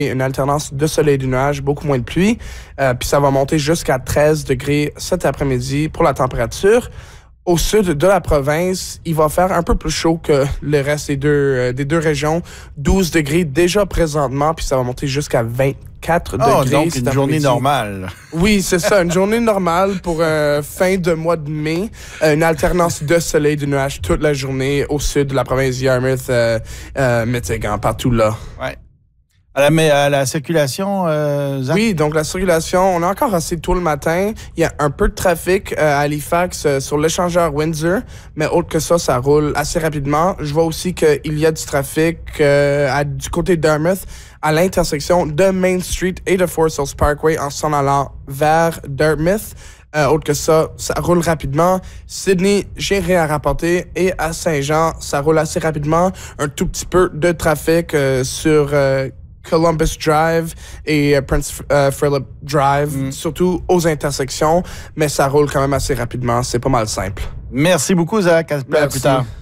une alternance de soleil et de nuages, beaucoup moins de pluie. Puis ça va monter jusqu'à 13 degrés cet après-midi pour la température. Au sud de la province, il va faire un peu plus chaud que le reste des deux régions. 12 degrés déjà présentement, puis ça va monter jusqu'à 24 degrés. Donc une journée normale. Oui, c'est ça, une journée normale pour fin de mois de mai. Une alternance de soleil et de nuages toute la journée au sud de la province de Yarmouth, Métégan, partout là. Ouais. Mais à la circulation, Zach? Oui, donc la circulation, on est encore assez tôt le matin. Il y a un peu de trafic à Halifax sur l'échangeur Windsor, mais autre que ça roule assez rapidement. Je vois aussi qu'il y a du trafic du côté de Dartmouth à l'intersection de Main Street et de Forest Hills Parkway en s'en allant vers Dartmouth. Autre que ça roule rapidement. Sydney, j'ai rien à rapporter. Et à Saint-Jean, ça roule assez rapidement. Un tout petit peu de trafic sur Columbus Drive et Prince Philip Drive, surtout aux intersections, mais ça roule quand même assez rapidement. C'est pas mal simple. Merci beaucoup, Zach. À plus tard.